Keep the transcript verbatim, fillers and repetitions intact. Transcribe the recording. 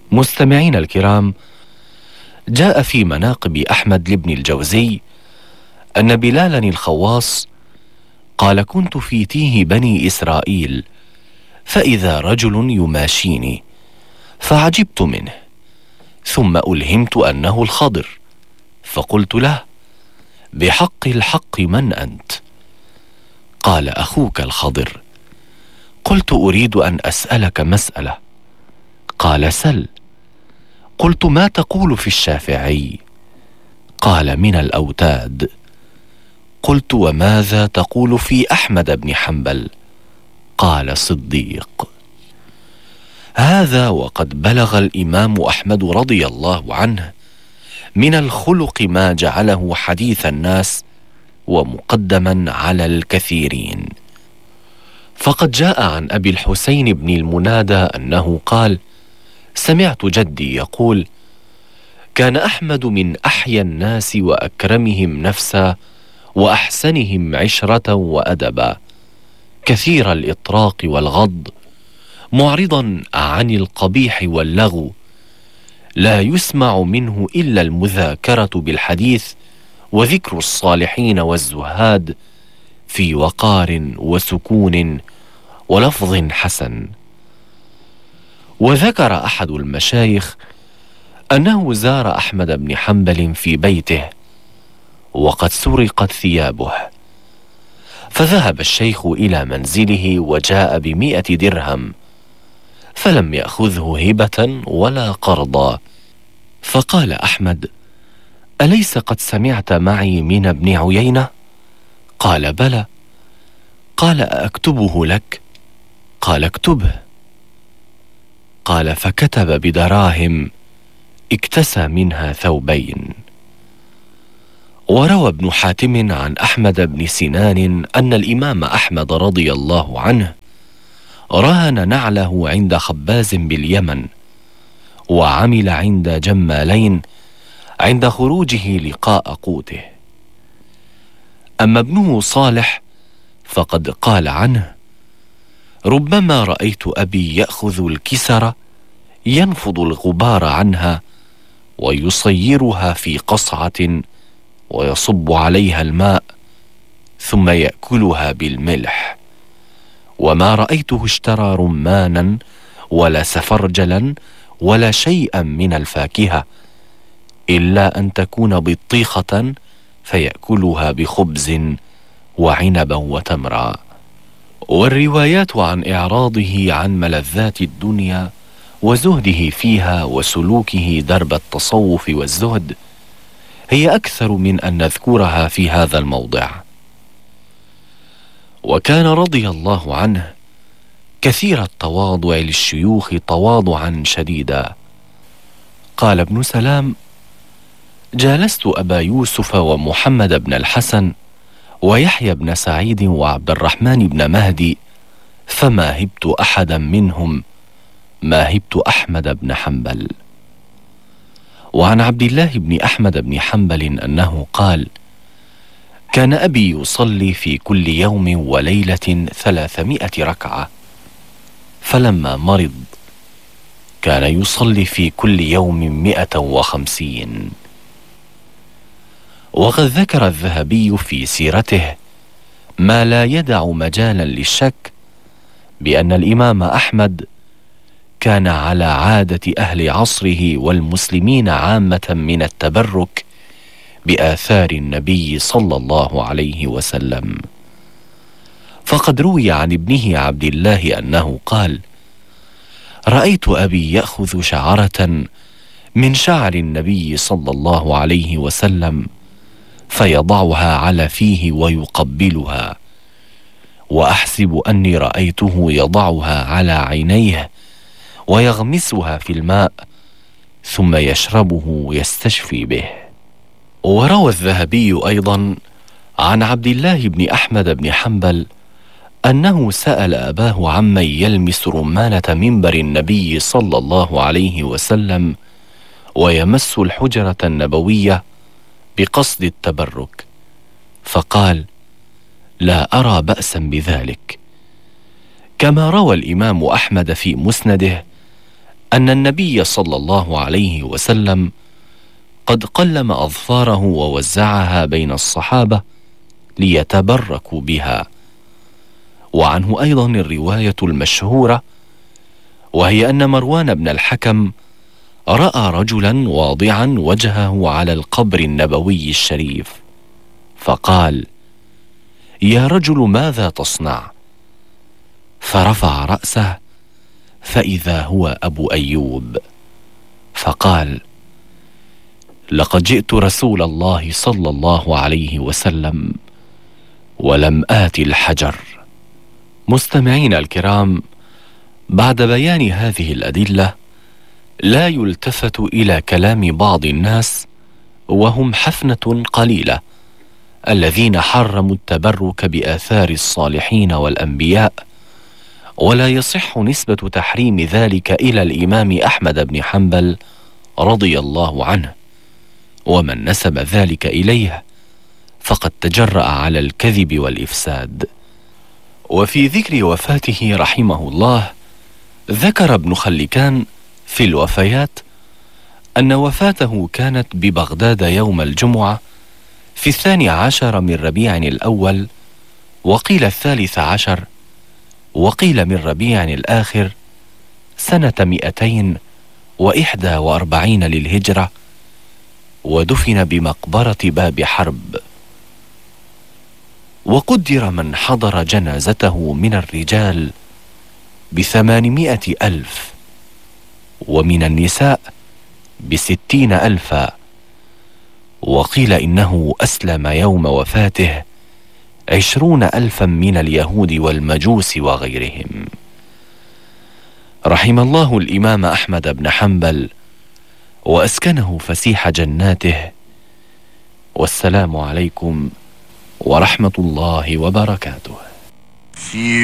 مستمعين الكرام، جاء في مناقب أحمد لابن الجوزي أن بلالا الخواص قال: كنت في تيه بني إسرائيل، فإذا رجل يماشيني فعجبت منه، ثم ألهمت أنه الخضر، فقلت له: بحق الحق من أنت؟ قال: أخوك الخضر. قلت: أريد أن أسألك مسألة. قال: سل. قلت: ما تقول في الشافعي؟ قال: من الأوتاد. قلت: وماذا تقول في أحمد بن حنبل؟ قال: صديق. هذا وقد بلغ الإمام أحمد رضي الله عنه من الخلق ما جعله حديث الناس ومقدما على الكثيرين. فقد جاء عن أبي الحسين بن المنادى أنه قال: سمعت جدي يقول: كان أحمد من أحيا الناس وأكرمهم نفسا وأحسنهم عشرة وأدبا، كثير الإطراق والغض، معرضا عن القبيح واللغو، لا يسمع منه إلا المذاكرة بالحديث وذكر الصالحين والزهاد في وقار وسكون ولفظ حسن. وذكر أحد المشايخ أنه زار أحمد بن حنبل في بيته وقد سرقت ثيابه، فذهب الشيخ إلى منزله وجاء بمئة درهم، فلم يأخذه هبة ولا قرضا. فقال أحمد: أليس قد سمعت معي من ابن عيينة؟ قال: بلى. قال: أكتبه لك؟ قال: اكتبه. قال: فكتب بدراهم اكتسى منها ثوبين. وروى ابن حاتم عن أحمد بن سنان أن الإمام أحمد رضي الله عنه رهن نعله عند خباز باليمن، وعمل عند جمالين عند خروجه لقاء قوته. أما ابنه صالح فقد قال عنه: ربما رأيت أبي يأخذ الكسر ينفض الغبار عنها ويصيرها في قصعة ويصب عليها الماء ثم يأكلها بالملح، وما رأيته اشترى رمانا ولا سفرجلا ولا شيئا من الفاكهة إلا أن تكون بطيخة فيأكلها بخبز وعنبا وتمرا. والروايات عن إعراضه عن ملذات الدنيا وزهده فيها وسلوكه درب التصوف والزهد هي أكثر من أن نذكرها في هذا الموضع. وكان رضي الله عنه كثير التواضع للشيوخ تواضعا شديدا. قال ابن سلام: جالست أبا يوسف ومحمد بن الحسن ويحيى بن سعيد وعبد الرحمن بن مهدي، فما هبت أحدا منهم ما هبت أحمد بن حنبل. وعن عبد الله بن أحمد بن حنبل أنه قال: كان أبي يصلي في كل يوم وليلة ثلاثمائة ركعة، فلما مرض كان يصلي في كل يوم مئة وخمسين. وقد ذكر الذهبي في سيرته ما لا يدع مجالا للشك بأن الإمام أحمد كان على عادة أهل عصره والمسلمين عامة من التبرك بآثار النبي صلى الله عليه وسلم. فقد روي عن ابنه عبد الله أنه قال: رأيت أبي يأخذ شعرة من شعر النبي صلى الله عليه وسلم فيضعها على فيه ويقبلها، وأحسب أني رأيته يضعها على عينيه ويغمسها في الماء ثم يشربه ويستشفي به. وروى الذهبي أيضا عن عبد الله بن أحمد بن حنبل أنه سأل أباه عمن يلمس رمانة منبر النبي صلى الله عليه وسلم ويمس الحجرة النبوية بقصد التبرك، فقال: لا أرى بأسا بذلك. كما روى الإمام أحمد في مسنده أن النبي صلى الله عليه وسلم قد قلم أظفاره ووزعها بين الصحابة ليتبركوا بها. وعنه أيضا الرواية المشهورة، وهي أن مروان بن الحكم رأى رجلا واضعا وجهه على القبر النبوي الشريف، فقال: يا رجل ماذا تصنع؟ فرفع رأسه فإذا هو أبو أيوب، فقال: لقد جئت رسول الله صلى الله عليه وسلم ولم آت الحجر. مستمعين الكرام، بعد بيان هذه الأدلة لا يلتفت إلى كلام بعض الناس، وهم حفنة قليلة، الذين حرموا التبرك بآثار الصالحين والأنبياء، ولا يصح نسبة تحريم ذلك إلى الإمام أحمد بن حنبل رضي الله عنه، ومن نسب ذلك إليه فقد تجرأ على الكذب والإفساد. وفي ذكر وفاته رحمه الله، ذكر ابن خلكان في الوفيات أن وفاته كانت ببغداد يوم الجمعة في الثاني عشر من ربيع الأول، وقيل الثالث عشر، وقيل من ربيع الآخر، سنة مئتين وإحدى وأربعين للهجرة، ودفن بمقبرة باب حرب. وقدر من حضر جنازته من الرجال بثمانمائة ألف، ومن النساء بستين ألفا، وقيل إنه أسلم يوم وفاته عشرون ألفا من اليهود والمجوس وغيرهم. رحم الله الإمام أحمد بن حنبل وأسكنه فسيح جناته، والسلام عليكم ورحمة الله وبركاته.